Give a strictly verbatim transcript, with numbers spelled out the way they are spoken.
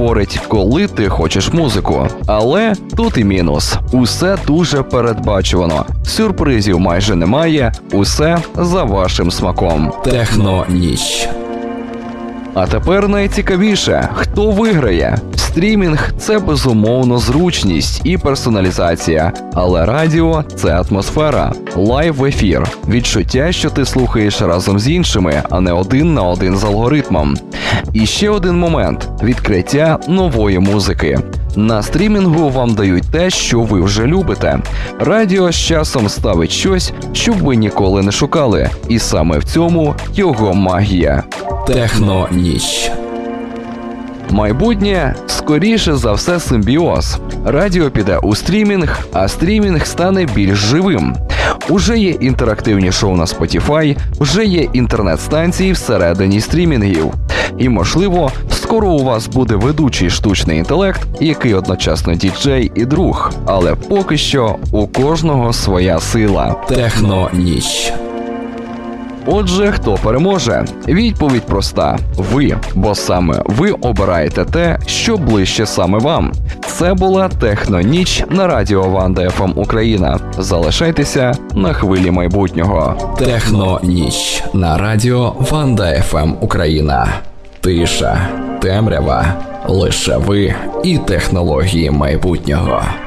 говорить, коли ти хочеш музику. Але тут і мінус. Усе дуже передбачувано. Сюрпризів майже немає, усе за вашим смаком. Техноніч. А тепер найцікавіше, хто виграє? Стрімінг – це безумовно зручність і персоналізація, але радіо – це атмосфера, лайв-ефір, відчуття, що ти слухаєш разом з іншими, а не один на один з алгоритмом. І ще один момент – відкриття нової музики. На стрімінгу вам дають те, що ви вже любите. Радіо з часом ставить щось, що ви ніколи не шукали, і саме в цьому його магія. Техноніч. Майбутнє, скоріше за все, симбіоз. Радіо піде у стрімінг, а стрімінг стане більш живим. Уже є інтерактивні шоу на Spotify, вже є інтернет-станції всередині стрімінгів. І, можливо, скоро у вас буде ведучий штучний інтелект, який одночасно діджей і друг. Але поки що у кожного своя сила. Техноніч. Отже, хто переможе? Відповідь проста – ви, бо саме ви обираєте те, що ближче саме вам. Це була Техноніч на радіо Ванда еф ем Україна. Залишайтеся на хвилі майбутнього. Техноніч на радіо Ванда еф ем Україна. Тиша, темрява, лише ви і технології майбутнього.